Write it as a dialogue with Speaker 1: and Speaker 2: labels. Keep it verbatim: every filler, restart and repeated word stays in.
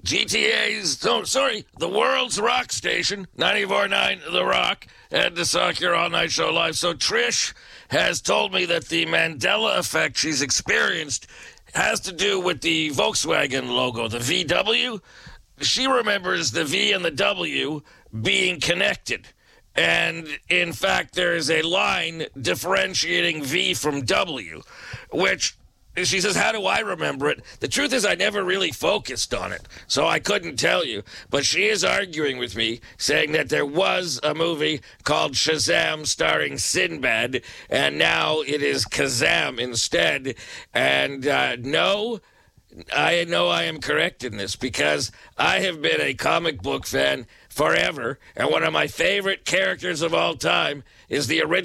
Speaker 1: G T A's, oh, sorry, the world's rock station, ninety-four point nine The Rock, and the Sock Your All Night Show Live. So Trish has told me that the Mandela effect she's experienced has to do with the Volkswagen logo, the V W. She remembers the V and the W being connected. And, in fact, there is a line differentiating V from W, which she says, how do I remember it? The truth is I never really focused on it, so I couldn't tell you. But she is arguing with me, saying that there was a movie called Shazam starring Sinbad, and now it is Kazam instead. And uh, no, I know I am correct in this because I have been a comic book fan forever, and one of my favorite characters of all time is the original